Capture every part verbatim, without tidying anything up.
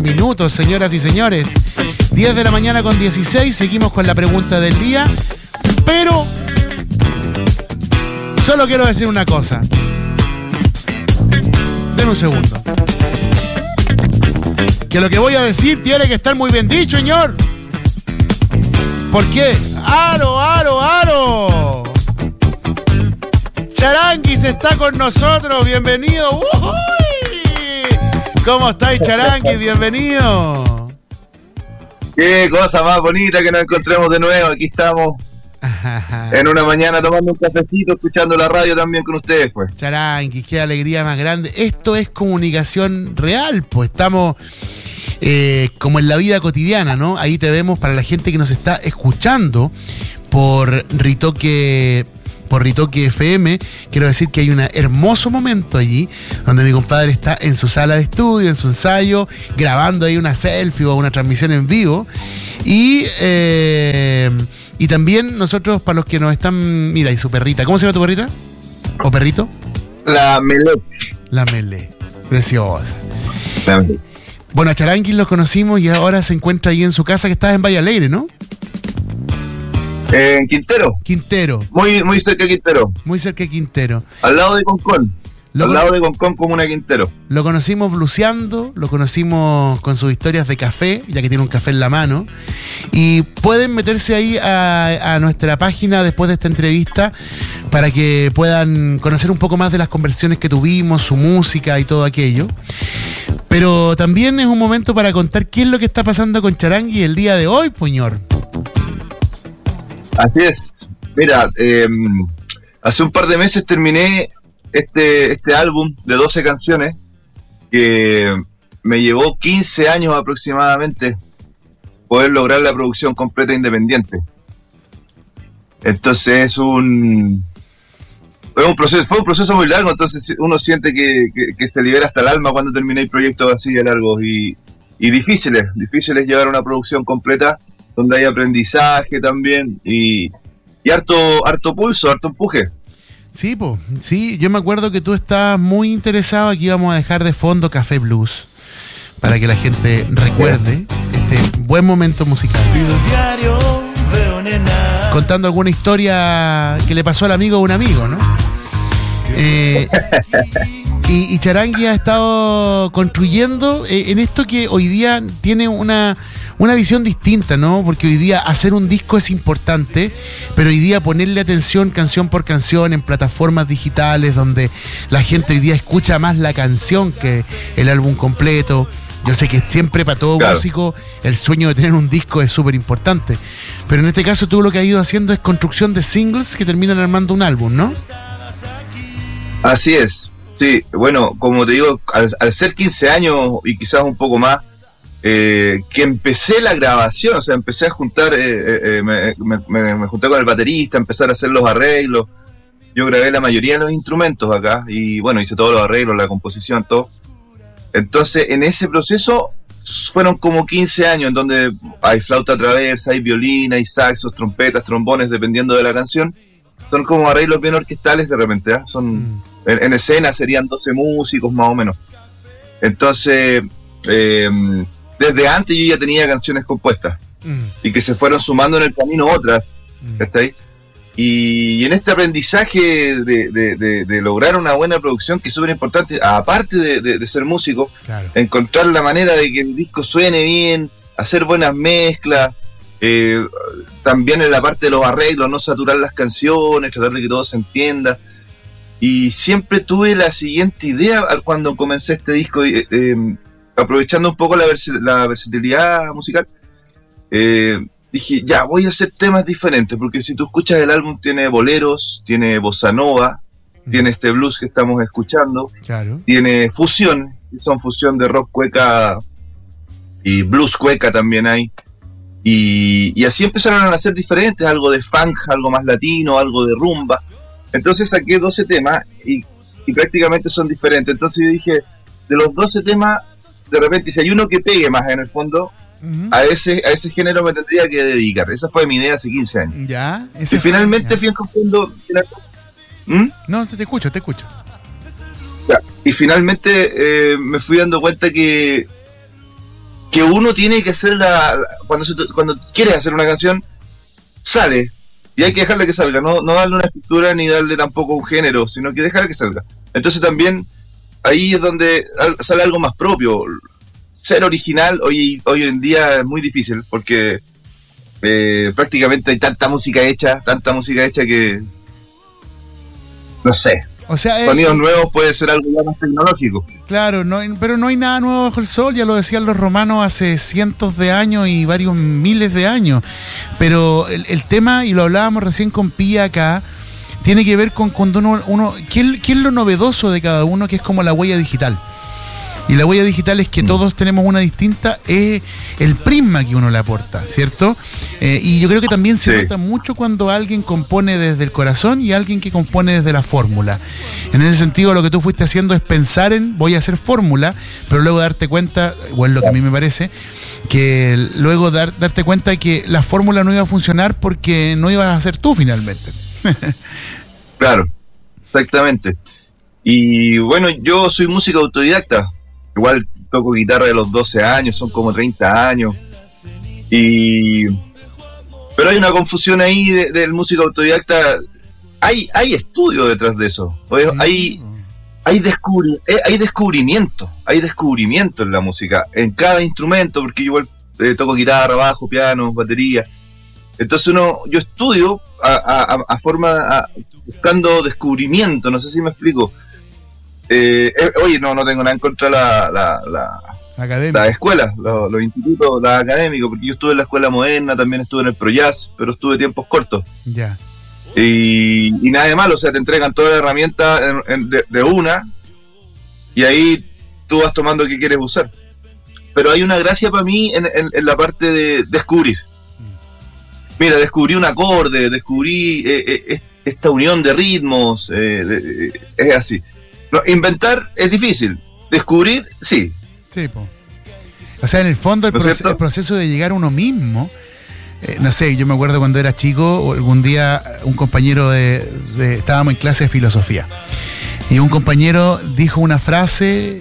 minutos, señoras y señores. diez de la mañana con dieciséis, seguimos con la pregunta del día, pero solo quiero decir una cosa. Den un segundo. Que lo que voy a decir tiene que estar muy bien dicho, señor. ¿Por qué? ¡Aro, aro, aro! Charanguis está con nosotros, bienvenido. ¡Uy! ¿Cómo estáis, Charanguis? Bienvenido. Qué cosa más bonita que nos encontremos de nuevo. Aquí estamos en una mañana tomando un cafecito, escuchando la radio también con ustedes, pues. Charanguis, qué alegría más grande. Esto es comunicación real, pues estamos eh, como en la vida cotidiana, ¿no? Ahí te vemos para la gente que nos está escuchando por Ritoque, por Ritoque F M. Quiero decir que hay un hermoso momento allí donde mi compadre está en su sala de estudio, en su ensayo, grabando ahí una selfie o una transmisión en vivo. Y eh, y también nosotros, para los que nos están... Mira, y su perrita. ¿Cómo se llama tu perrita? ¿O perrito? La Melé. La Melé. Preciosa. La Melé. Bueno, a Charanguis lo conocimos y ahora se encuentra ahí en su casa, que está en Valle Alegre, ¿no? En Quintero. Quintero. Muy, muy cerca de Quintero. Muy cerca de Quintero. Al lado de Concón. Lo Al con... lado de Concón, comuna de Quintero. Lo conocimos bluseando, lo conocimos con sus historias de café, ya que tiene un café en la mano. Y pueden meterse ahí a, a nuestra página después de esta entrevista para que puedan conocer un poco más de las conversaciones que tuvimos, su música y todo aquello. Pero también es un momento para contar qué es lo que está pasando con Charanguis el día de hoy, puñor. Así es. Mira, eh, hace un par de meses terminé este, este álbum de doce canciones que me llevó quince años aproximadamente poder lograr la producción completa independiente. Entonces es un, es un proceso, fue un proceso muy largo, entonces uno siente que, que, que se libera hasta el alma cuando terminé proyectos así de largos y, y difíciles, difíciles llevar una producción completa donde hay aprendizaje también y, y harto, harto pulso, harto empuje. Sí, po, sí, yo me acuerdo que tú estabas muy interesado, aquí vamos a dejar de fondo Café Blues, para que la gente recuerde este buen momento musical. Contando alguna historia que le pasó al amigo de un amigo, ¿no? Eh, y, y Charanguis ha estado construyendo eh, en esto que hoy día tiene una... Una visión distinta, ¿no? Porque hoy día hacer un disco es importante, pero hoy día ponerle atención canción por canción en plataformas digitales donde la gente hoy día escucha más la canción que el álbum completo. Yo sé que siempre para todo claro. músico el sueño de tener un disco es súper importante, pero en este caso tú lo que has ido haciendo es construcción de singles que terminan armando un álbum, ¿no? Así es, sí. Bueno, como te digo, al, al ser quince años y quizás un poco más, Eh, que empecé la grabación, o sea, empecé a juntar, eh, eh, me, me, me junté con el baterista, empezar a hacer los arreglos. Yo grabé la mayoría de los instrumentos acá y bueno, hice todos los arreglos, la composición, todo. Entonces, en ese proceso fueron como quince años en donde hay flauta traversa, hay violina, hay saxos, trompetas, trombones, dependiendo de la canción. Son como arreglos bien orquestales de repente, ¿eh? Son mm. en, en escena serían doce músicos más o menos. Entonces, eh, desde antes yo ya tenía canciones compuestas mm. y que se fueron sumando en el camino otras, mm. ¿está ahí? Y, y en este aprendizaje de, de, de, de lograr una buena producción, que es súper importante, aparte de, de, de ser músico, claro. encontrar la manera de que el disco suene bien, hacer buenas mezclas, eh, también en la parte de los arreglos, no saturar las canciones, tratar de que todo se entienda. Y siempre tuve la siguiente idea cuando comencé este disco, eh, eh, aprovechando un poco la, vers- la versatilidad musical, eh, dije, ya, voy a hacer temas diferentes, porque si tú escuchas el álbum tiene boleros, tiene bossa nova, mm. tiene este blues que estamos escuchando, claro. tiene fusión, son fusión de rock cueca y blues cueca también hay, y, y así empezaron a nacer diferentes, algo de funk, algo más latino, algo de rumba. Entonces saqué doce temas y, y prácticamente son diferentes. Entonces yo dije, de los doce temas, de repente, si hay uno que pegue más en el fondo, uh-huh. a ese a ese género me tendría que dedicar. Esa fue mi idea hace quince años. Ya. Y finalmente ya. fui encontrando... ¿Mm? No, te escucho, te escucho. Ya. Y finalmente eh, me fui dando cuenta que que uno tiene que hacer la, cuando, se, cuando quieres hacer una canción, sale, y hay que dejarle que salga, no, no darle una estructura ni darle tampoco un género, sino que dejarle que salga. Entonces también ahí es donde sale algo más propio. Ser original hoy, hoy en día es muy difícil, porque eh, prácticamente hay tanta música hecha, tanta música hecha que, no sé, o sea, eh, sonidos nuevos puede ser algo ya más tecnológico. Claro, no, pero no hay nada nuevo bajo el sol, ya lo decían los romanos hace cientos de años y varios miles de años. Pero el, el tema, y lo hablábamos recién con Pía acá, tiene que ver con cuando uno, uno ¿qué, es, ¿qué es lo novedoso de cada uno? Que es como la huella digital. Y la huella digital es que mm. todos tenemos una distinta, es el prisma que uno le aporta, ¿cierto? Eh, y yo creo que también se sí. nota mucho cuando alguien compone desde el corazón y alguien que compone desde la fórmula. En ese sentido, lo que tú fuiste haciendo es pensar en, voy a hacer fórmula, pero luego darte cuenta, o es lo que a mí me parece, que luego dar, darte cuenta que la fórmula no iba a funcionar porque no ibas a ser tú finalmente. Claro, exactamente. Y bueno, yo soy músico autodidacta. Igual toco guitarra de los doce años, son como treinta años. Y pero hay una confusión ahí del de músico autodidacta. Hay hay estudio detrás de eso. Hay hay, descubri hay descubrimiento, hay descubrimiento en la música, en cada instrumento, porque yo igual eh, toco guitarra, bajo, piano, batería. Entonces uno, yo estudio a, a, a forma, a, buscando descubrimiento, no sé si me explico. Eh, eh, oye, no, no tengo nada en contra de la, la, la, la escuela, los, los institutos, la académicos, porque yo estuve en la escuela moderna, también estuve en el ProJazz, pero estuve tiempos cortos. Ya. Y, y nada de malo, o sea, te entregan toda la herramienta en, en, de, de una, y ahí tú vas tomando qué quieres usar. Pero hay una gracia para mí en, en, en la parte de descubrir. Mira, descubrí un acorde, descubrí eh, eh, esta unión de ritmos, eh, de, eh, es así. No, inventar es difícil, descubrir, sí. Sí, po. O sea, en el fondo el, ¿No proce el proceso de llegar a uno mismo, eh, no sé, yo me acuerdo cuando era chico, o algún día un compañero de, de, estábamos en clase de filosofía, y un compañero dijo una frase,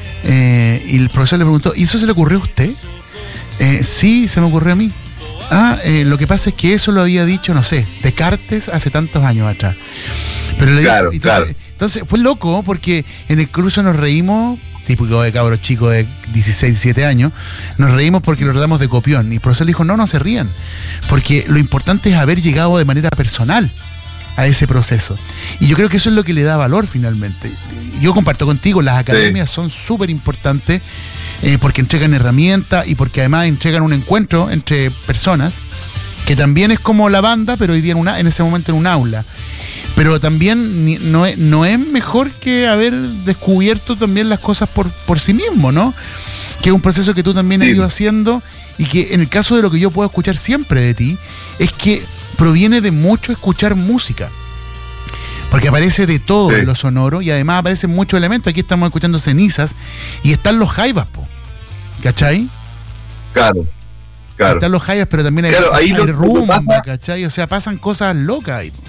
eh, y el profesor le preguntó, ¿y eso se le ocurrió a usted? Eh, sí, se me ocurrió a mí. Ah, eh, lo que pasa es que eso lo había dicho, no sé, Descartes hace tantos años atrás. Pero le claro, digo, claro. Entonces, entonces fue loco porque en el curso nos reímos, típico de cabros chicos de dieciséis, diecisiete años, nos reímos porque lo tratamos de copión. Y el profesor le dijo, no, no se rían, porque lo importante es haber llegado de manera personal a ese proceso. Y yo creo que eso es lo que le da valor finalmente. Yo comparto contigo, las academias sí. son súper importantes eh, porque entregan herramientas y porque además entregan un encuentro entre personas, que también es como la banda, pero hoy día en, una, en ese momento en un aula. Pero también no es, no es mejor que haber descubierto también las cosas por, por sí mismo, ¿no? Que es un proceso que tú también sí. has ido haciendo y que en el caso de lo que yo puedo escuchar siempre de ti, es que proviene de mucho escuchar música. Porque aparece de todo sí. en lo sonoro y además aparecen muchos elementos. Aquí estamos escuchando Cenizas y están los jaivas, po. ¿Cachai? Claro, claro. Están los jaivas, pero también hay, claro, ahí hay lo, rumba, lo ¿cachai? O sea, pasan cosas locas ahí.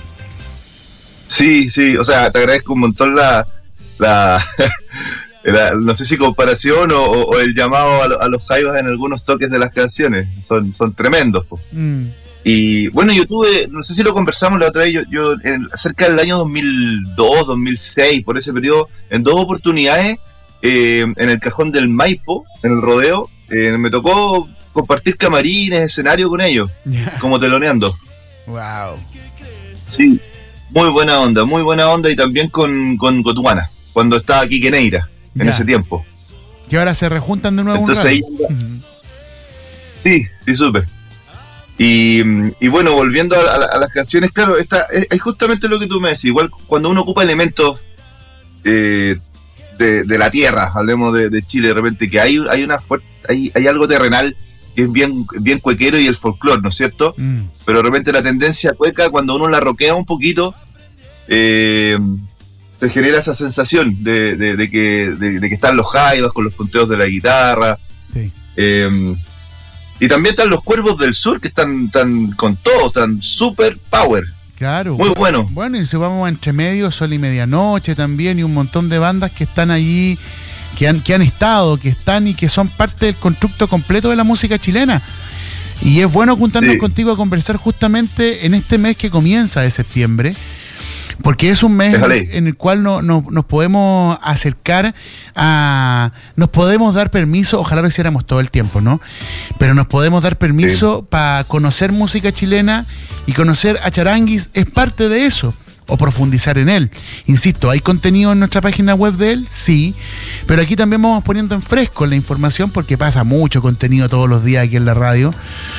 Sí, sí, o sea, te agradezco un montón la, la, la no sé si comparación o, o el llamado a, a los jaivas en algunos toques de las canciones, son, son tremendos. Mm. Y bueno, yo tuve, no sé si lo conversamos la otra vez, yo, yo en, cerca del año dos mil dos, dos mil seis, por ese periodo, en dos oportunidades, eh, en el Cajón del Maipo, en el rodeo, eh, me tocó compartir camarines, escenario con ellos, yeah. como teloneando. Wow. Sí. Muy buena onda, muy buena onda y también con, con Cotuana, cuando estaba Quique Neira, en ya. ese tiempo. Que ahora se rejuntan de nuevo. Entonces ahí, uh-huh. Sí, sí, súper. Y, y bueno, volviendo a, a, a las canciones, claro, esta, es, es justamente lo que tú me decís, igual cuando uno ocupa elementos eh, de, de la tierra, hablemos de, de Chile de repente, que hay, hay, una fuerte, hay, hay algo terrenal que es bien, bien cuequero y el folclore, ¿no es cierto? Mm. Pero de repente la tendencia cueca, cuando uno la roquea un poquito, eh, se genera esa sensación de, de, de, que, de, de que están los jaivas con los punteos de la guitarra. Sí. Eh, y también están los Cuervos del Sur, que están, están con todo, están super power. Claro. Muy bueno. Bueno, y si vamos entre medio, Sol y Medianoche también, y un montón de bandas que están allí que han, que han estado, que están y que son parte del constructo completo de la música chilena. Y es bueno juntarnos sí. contigo a conversar justamente en este mes que comienza de septiembre, porque es un mes en, en el cual no, no, nos podemos acercar a... Nos podemos dar permiso, ojalá lo hiciéramos todo el tiempo, ¿no? Pero nos podemos dar permiso sí. para conocer música chilena, y conocer a Charanguis es parte de eso, o profundizar en él. Insisto, ¿hay contenido en nuestra página web de él? Sí, pero aquí también vamos poniendo en fresco la información, porque pasa mucho contenido todos los días aquí en la radio.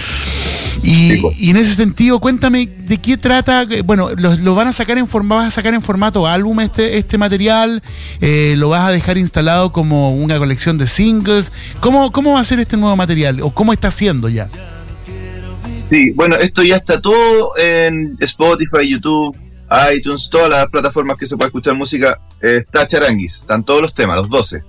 Y, y en ese sentido, cuéntame de qué trata. Bueno, lo, lo van a sacar en forma, vas a sacar en formato álbum este, este material, eh, lo vas a dejar instalado como una colección de singles. ¿Cómo, cómo va a ser este nuevo material? ¿O cómo está haciendo ya? Sí, bueno, esto ya está todo en Spotify, YouTube, iTunes, todas las plataformas que se puede escuchar música. Eh, está Charanguis, están todos los temas, los doce.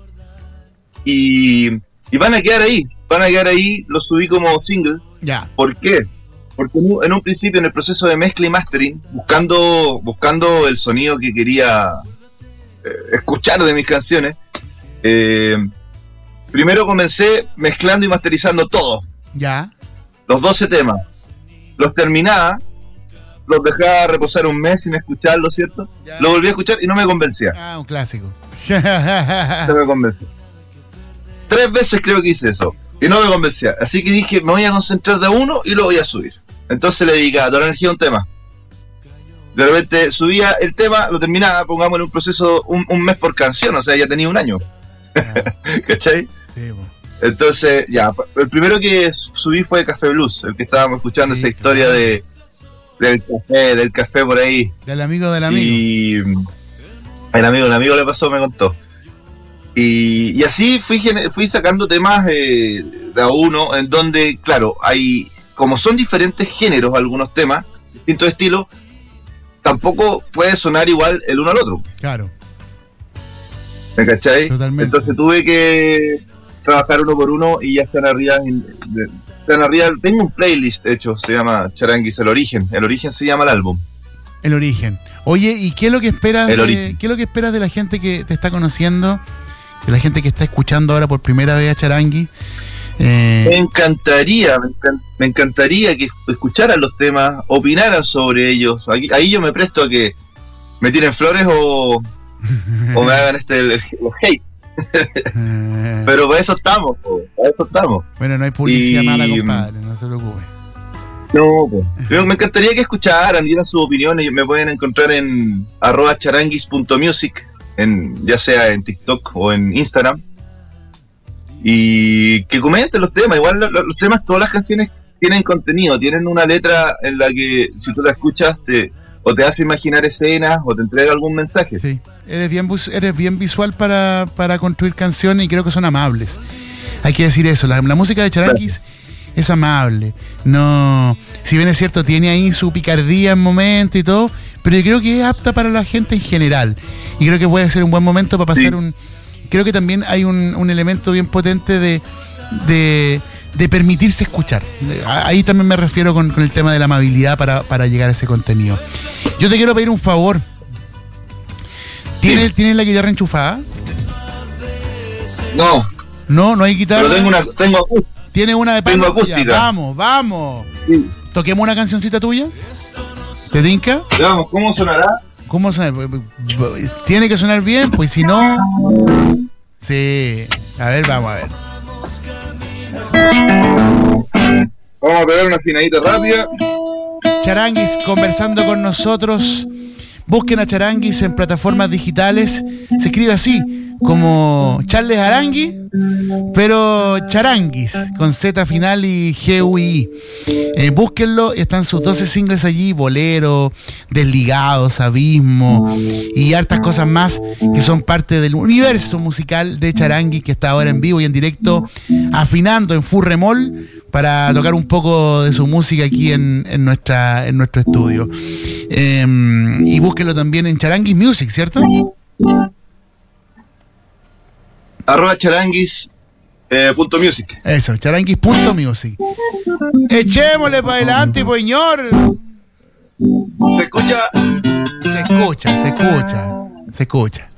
Y, y van a quedar ahí, van a quedar ahí, los subí como single. Ya. ¿Por qué? Porque en un principio, en el proceso de mezcla y mastering, buscando buscando el sonido que quería eh, escuchar de mis canciones, eh, primero comencé mezclando y masterizando todo. Ya. Los doce temas. Los terminaba, los dejaba reposar un mes sin escucharlo, ¿cierto? Ya. Lo volví a escuchar y no me convencía. Ah, un clásico. No me convenció. Tres veces creo que hice eso. Y no me convencía. Así que dije, me voy a concentrar de uno y lo voy a subir. Entonces le dedicaba toda la energía a un tema. De repente subía el tema, lo terminaba, pongamos en un proceso un, un mes por canción, o sea, ya tenía un año. ¿Cachai? Sí, bueno. Entonces, ya, el primero que subí fue Café Blues, el que estábamos escuchando, sí, esa historia claro. de del café, del café por ahí. Del amigo del amigo. Y el amigo, el amigo le pasó, me contó. Y, y así fui fui sacando temas eh, de a uno, en donde, claro, hay, como son diferentes géneros algunos temas, distintos estilos, tampoco puede sonar igual el uno al otro. Claro. ¿Me cachai? Totalmente. Entonces tuve que trabajar uno por uno y ya están arriba. Están arriba. Tengo un playlist hecho, se llama Charanguis, El Origen. El Origen se llama el álbum. El Origen. Oye, ¿y qué es lo que esperas de, qué es lo que esperas de la gente que te está conociendo, de la gente que está escuchando ahora por primera vez a Charanguis? Eh... Me encantaría, me, encan- me encantaría que escucharan los temas, opinaran sobre ellos. Ahí, ahí yo me presto a que me tiren flores o, o me hagan este el, el, el hate. Pero para eso estamos, po, para eso estamos. Bueno, no hay publicidad y... mala, compadre, no se preocupe. No, pues. Me encantaría que escucharan, dieran sus opiniones. Me pueden encontrar en arroba charanguis punto music, en, ya sea en TikTok o en Instagram. Y que comenten los temas. Igual los, los temas, todas las canciones tienen contenido, tienen una letra en la que si tú la escuchas te, o te hace imaginar escenas o te entrega algún mensaje. Sí, eres bien, eres bien visual para, para construir canciones y creo que son amables. Hay que decir eso, la, la música de Charanguis claro. Es amable. No, si bien es cierto, tiene ahí su picardía en momentos y todo, pero yo creo que es apta para la gente en general. Y creo que puede ser un buen momento para pasar sí. un... Creo que también hay un, un elemento bien potente de, de, de permitirse escuchar. Ahí también me refiero con, con el tema de la amabilidad para, para llegar a ese contenido. Yo te quiero pedir un favor. ¿Tienes, sí. ¿tienes la guitarra enchufada? No. No, no hay guitarra. Pero tengo una, tengo acústica. ¿Tienes una de Tengo acústica. Vamos, vamos. Sí. ¿Toquemos una cancioncita tuya? ¿Te tinca? Vamos, ¿cómo sonará? ¿Cómo suena? Tiene que sonar bien, pues si no... Sí. A ver, vamos a ver. Vamos a pegar una afinadita rápida. Charanguis conversando con nosotros. Busquen a Charanguis en plataformas digitales. Se escribe así, como Charles Arangui, pero Charanguis, con Z final y G U I. Eh, búsquenlo, están sus doce singles allí, Bolero, Desligados, Abismo y hartas cosas más que son parte del universo musical de Charanguis, que está ahora en vivo y en directo, afinando en full remol para tocar un poco de su música aquí en, en, nuestra, en nuestro estudio. Eh, y búsquenlo también en Charanguis Music, ¿cierto? Arroba charanguis eh, punto music. Eso, charanguis punto music. Echémosle para adelante, señor. Se escucha. Se escucha, se escucha, se escucha.